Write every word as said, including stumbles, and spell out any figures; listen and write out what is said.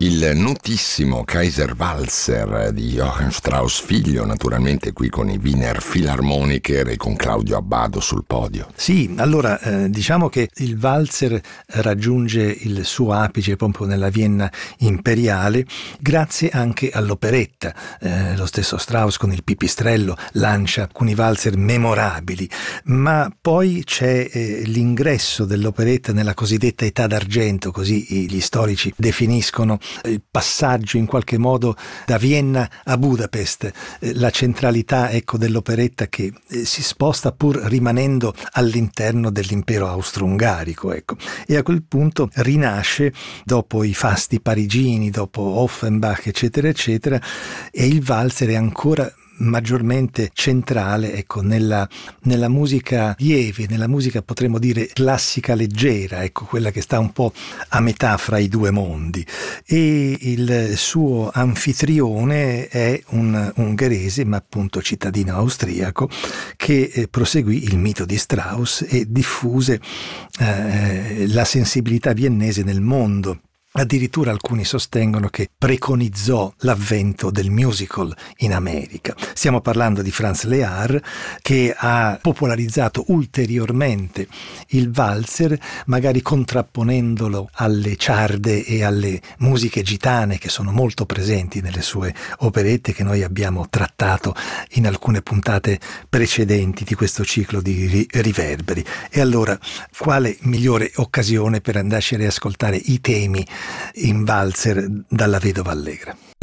Il notissimo Kaiserwalzer di Johann Strauss figlio, naturalmente qui con i Wiener Philharmoniker e con Claudio Abbado sul podio. Sì, allora eh, diciamo che il valzer raggiunge il suo apice proprio nella Vienna imperiale grazie anche all'operetta. Eh, lo stesso Strauss con il Pipistrello lancia alcuni valzer memorabili, ma poi c'è eh, l'ingresso dell'operetta nella cosiddetta età d'argento, così gli storici definiscono il passaggio in qualche modo da Vienna a Budapest, eh, la centralità ecco dell'operetta che eh, si sposta pur rimanendo all'interno dell'impero austro-ungarico, ecco. E a quel punto rinasce dopo i fasti parigini, dopo Offenbach eccetera eccetera, e il valzer è ancora maggiormente centrale ecco nella, nella musica lieve, nella musica potremmo dire classica leggera, ecco quella che sta un po' a metà fra i due mondi. E il suo anfitrione è un ungherese ma appunto cittadino austriaco che eh, proseguì il mito di Strauss e diffuse eh, la sensibilità viennese nel mondo. Addirittura alcuni sostengono che preconizzò l'avvento del musical in America. Stiamo parlando di Franz Lehár, che ha popolarizzato ulteriormente il valzer, magari contrapponendolo alle ciarde e alle musiche gitane che sono molto presenti nelle sue operette, che noi abbiamo trattato in alcune puntate precedenti di questo ciclo di riverberi. E allora, quale migliore occasione per andarci a riascoltare i temi in valzer dalla Vedova Allegra?